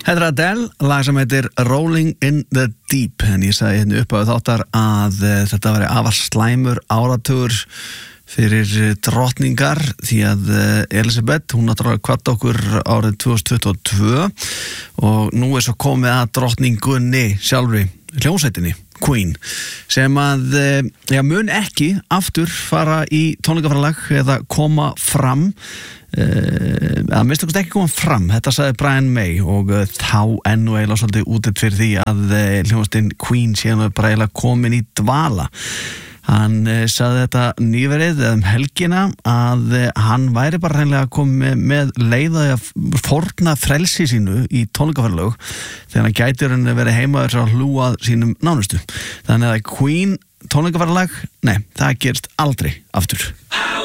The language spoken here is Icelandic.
Þetta Adele, lag sem heitir Rolling in the Deep, en ég sagði hérna upp á þáttar að þetta væri afar slæmur áratugur fyrir drottningar því að Elizabeth, hún náttúrulega kvaddi okkur árið 2022 og nú svo komið að drottningunni sjálfri, hljómsveitinni Queen, sem að mun ekki aftur fara í tónleikaferðalag eða koma fram að minnst ekki koma fram, þetta sagði Brian May og þá enn og eiginlega svolítið útlitt fyrir því að hljómsveitin Queen sé bara eiginlega komin í dvala. Hann sagði þetta nýverið helgina að hann væri bara hreinlega komið með leiða að forna frelsi sínu í tónleikaferðalög þegar hann gæti hann verið heima að hlúa sínum nánustu. Þannig að Queen tónleikaferðalag, nei, það gerist aldrei aftur.